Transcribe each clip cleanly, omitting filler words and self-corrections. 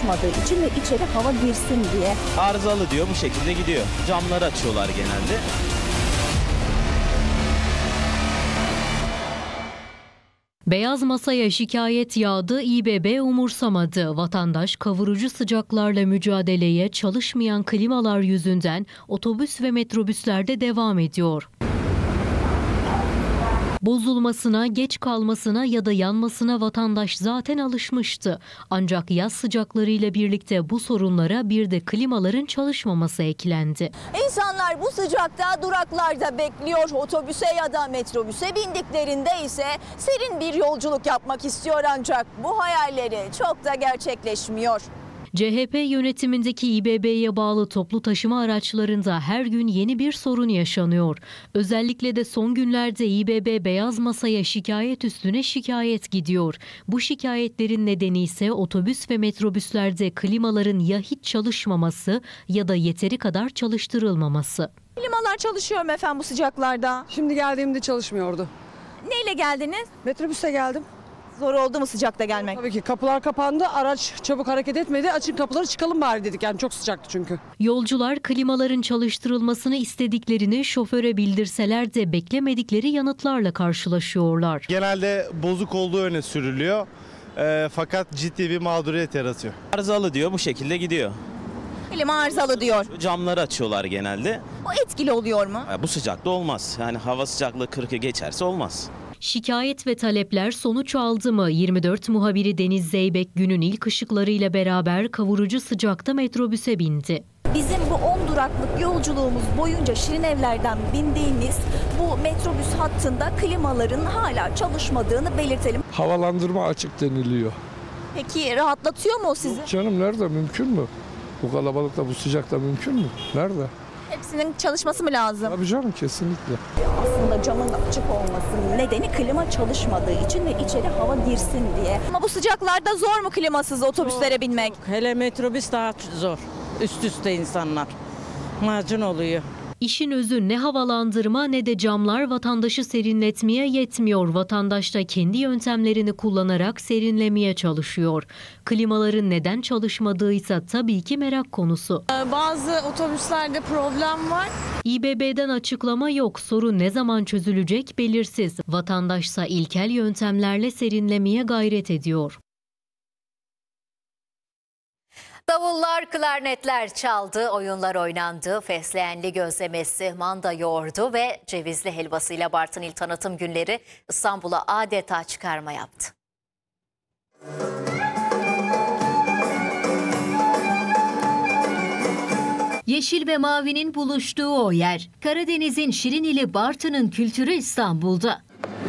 çalışmadığı için ve içeri hava girsin diye. Arızalı diyor, bu şekilde gidiyor. Camları açıyorlar genelde. Beyaz masaya şikayet yağdı, İBB umursamadı. Vatandaş kavurucu sıcaklarla mücadeleye çalışmayan klimalar yüzünden otobüs ve metrobüslerde devam ediyor. Bozulmasına, geç kalmasına ya da yanmasına vatandaş zaten alışmıştı. Ancak yaz sıcaklarıyla birlikte bu sorunlara bir de klimaların çalışmaması eklendi. İnsanlar bu sıcakta duraklarda bekliyor. Otobüse ya da metrobüse bindiklerinde ise serin bir yolculuk yapmak istiyor, ancak bu hayalleri çok da gerçekleşmiyor. CHP yönetimindeki İBB'ye bağlı toplu taşıma araçlarında her gün yeni bir sorun yaşanıyor. Özellikle de son günlerde İBB beyaz masaya şikayet üstüne şikayet gidiyor. Bu şikayetlerin nedeni ise otobüs ve metrobüslerde klimaların ya hiç çalışmaması ya da yeteri kadar çalıştırılmaması. Klimalar çalışıyor mu efendim bu sıcaklarda? Şimdi geldiğimde çalışmıyordu. Neyle geldiniz? Metrobüste geldim. Zor oldu mu sıcakta gelmek? Tabii ki kapılar kapandı, araç çabuk hareket etmedi. Açın kapıları, çıkalım bari dedik, yani çok sıcaktı çünkü. Yolcular klimaların çalıştırılmasını istediklerini şoföre bildirseler de beklemedikleri yanıtlarla karşılaşıyorlar. Genelde bozuk olduğu öne sürülüyor. Fakat ciddi bir mağduriyet yaratıyor. Arızalı diyor, bu şekilde gidiyor. Klima arızalı diyor. Camları açıyorlar genelde. Bu etkili oluyor mu? Bu sıcakta olmaz. Yani hava sıcaklığı 40'ı geçerse olmaz. Şikayet ve talepler sonuç aldı mı? 24 muhabiri Deniz Zeybek günün ilk ışıklarıyla beraber kavurucu sıcakta metrobüse bindi. Bizim bu 10 duraklık yolculuğumuz boyunca Şirinevler'den bindiğimiz bu metrobüs hattında klimaların hala çalışmadığını belirtelim. Havalandırma açık deniliyor. Peki rahatlatıyor mu o sizi? Canım nerede, mümkün mü? Bu kalabalıkta, bu sıcakta mümkün mü? Nerede? Hepsinin çalışması mı lazım? Tabii canım, kesinlikle. Aslında camın açık olmasının nedeni klima çalışmadığı için ve içeri hava girsin diye. Ama bu sıcaklarda zor mu klimasız otobüslere binmek? Hele metrobüs daha zor. Üst üste insanlar. Macun oluyor. İşin özü ne havalandırma ne de camlar vatandaşı serinletmeye yetmiyor. Vatandaş da kendi yöntemlerini kullanarak serinlemeye çalışıyor. Klimaların neden çalışmadığıysa tabii ki merak konusu. Bazı otobüslerde problem var. İBB'den açıklama yok. Sorun ne zaman çözülecek belirsiz. Vatandaşsa ilkel yöntemlerle serinlemeye gayret ediyor. Davullar, klarnetler çaldı, oyunlar oynandı, fesleğenli gözlemesi, manda yoğurdu ve cevizli helvasıyla Bartın İl Tanıtım Günleri İstanbul'a adeta çıkarma yaptı. Yeşil ve mavinin buluştuğu o yer, Karadeniz'in şirin ili Bartın'ın kültürü İstanbul'da.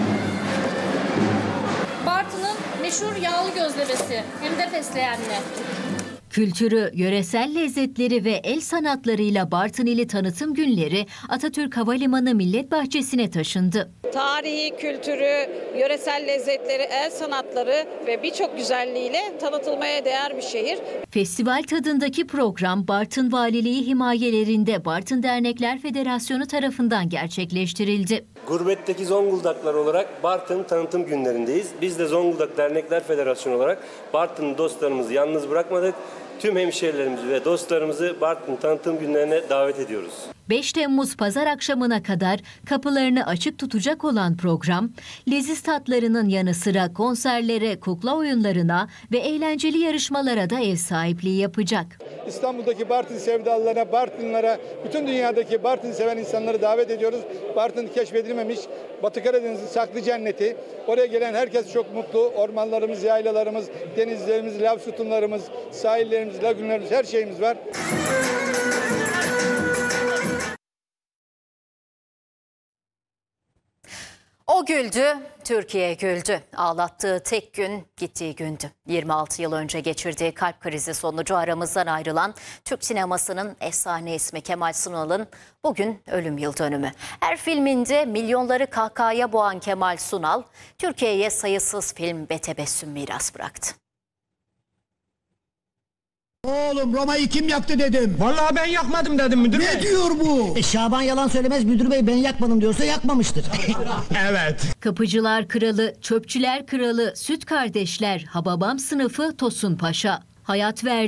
Bartın'ın meşhur yağlı gözlemesi hem de fesleğenli. Kültürü, yöresel lezzetleri ve el sanatlarıyla Bartın İli Tanıtım Günleri Atatürk Havalimanı Millet Bahçesi'ne taşındı. Tarihi, kültürü, yöresel lezzetleri, el sanatları ve birçok güzelliğiyle tanıtılmaya değer bir şehir. Festival tadındaki program Bartın Valiliği himayelerinde Bartın Dernekler Federasyonu tarafından gerçekleştirildi. Gurbetteki Zonguldaklar olarak Bartın Tanıtım Günlerindeyiz. Biz de Zonguldak Dernekler Federasyonu olarak Bartın dostlarımızı yalnız bırakmadık. Tüm hemşehrilerimizi ve dostlarımızı Bartın Tanıtım Günlerine davet ediyoruz. 5 Temmuz pazar akşamına kadar kapılarını açık tutacak olan program, leziz tatlarının yanı sıra konserlere, kukla oyunlarına ve eğlenceli yarışmalara da ev sahipliği yapacak. İstanbul'daki Bartın sevdalılarına, Bartınlara, bütün dünyadaki Bartın seven insanları davet ediyoruz. Bartın keşfedilmemiş, Batı Karadeniz'in saklı cenneti. Oraya gelen herkes çok mutlu. Ormanlarımız, yaylalarımız, denizlerimiz, lav sütunlarımız, sahillerimiz, lagünlerimiz, her şeyimiz var. O güldü, Türkiye güldü. Ağlattığı tek gün gittiği gündü. 26 yıl önce geçirdiği kalp krizi sonucu aramızdan ayrılan Türk sinemasının efsane ismi Kemal Sunal'ın bugün ölüm yıl dönümü. Her filminde milyonları kahkahaya boğan Kemal Sunal, Türkiye'ye sayısız film ve tebessüm miras bıraktı. Oğlum Roma'yı kim yaktı dedim. Vallahi ben yakmadım dedim müdür bey. Ne diyor bu? Şaban yalan söylemez, müdür bey ben yakmadım diyorsa yakmamıştır. Evet. Kapıcılar Kralı, Çöpçüler Kralı, Süt Kardeşler, Hababam sınıfı Tosun Paşa. Hayat verdi.